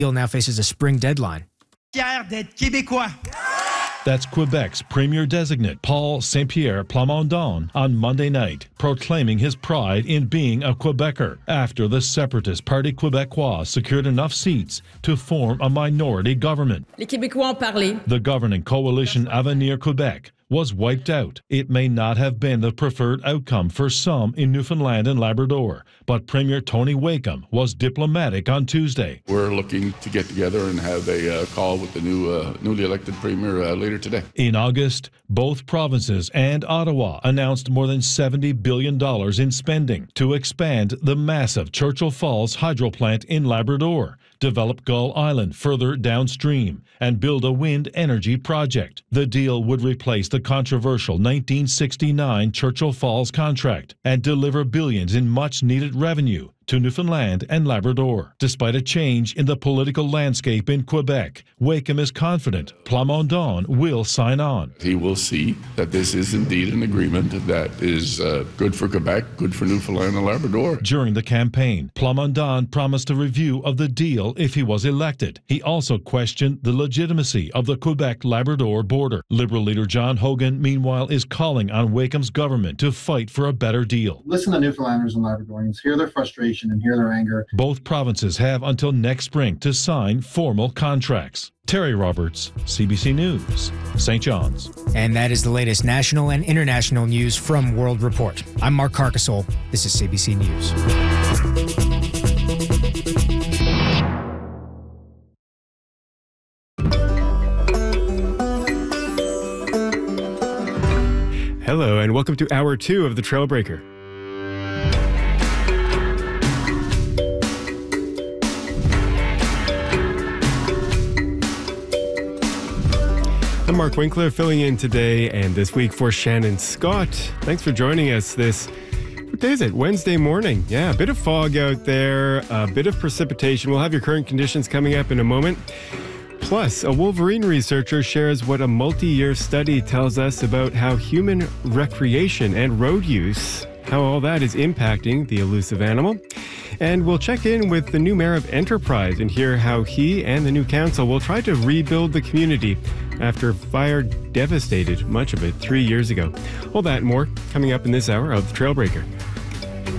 deal now faces a spring deadline. Fier d'être Québécois. That's Quebec's Premier-designate Paul Saint-Pierre Plamondon on Monday night, proclaiming his pride in being a Quebecer after the separatist Parti Québécois secured enough seats to form a minority government. Les Québécois ont parlé. The governing coalition Avenir Quebec was wiped out. It may not have been the preferred outcome for some in Newfoundland and Labrador, but Premier Tony Wakeham was diplomatic on Tuesday. We're looking to get together and have a call with the newly elected Premier later today. In August, both provinces and Ottawa announced more than $70 billion in spending to expand the massive Churchill Falls hydro plant in Labrador, develop Gull Island further downstream, and build a wind energy project. The deal would replace the controversial 1969 Churchill Falls contract and deliver billions in much-needed revenue to Newfoundland and Labrador. Despite a change in the political landscape in Quebec, Wakeham is confident Plamondon will sign on. He will see that this is indeed an agreement that is good for Quebec, good for Newfoundland and Labrador. During the campaign, Plamondon promised a review of the deal if he was elected. He also questioned the legitimacy of the Quebec-Labrador border. Liberal leader John Hogan, meanwhile, is calling on Wakeham's government to fight for a better deal. Listen to Newfoundlanders and Labradorians, hear their frustration and hear their anger. Both provinces have until next spring to sign formal contracts. Terry Roberts, CBC News, St. John's. And that is the latest national and international news from World Report. I'm Mark Carcasole. This is CBC News. Hello, and welcome to Hour 2 of The Trailbreaker. I'm Mark Winkler, filling in today and this week for Shannon Scott. Thanks for joining us this, what day is it? Wednesday morning. Yeah, a bit of fog out there, a bit of precipitation. We'll have your current conditions coming up in a moment. Plus, a Wolverine researcher shares what a multi-year study tells us about how human recreation and road use, how all that is impacting the elusive animal. And we'll check in with the new mayor of Enterprise and hear how he and the new council will try to rebuild the community after fire devastated much of it 3 years ago. All that and more coming up in this hour of The Trailbreaker.